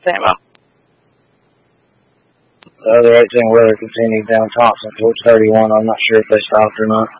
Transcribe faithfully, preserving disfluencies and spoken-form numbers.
Sammo. The other eighteen wheeler continued down Thompson towards thirty-one. I'm not sure if they stopped or not.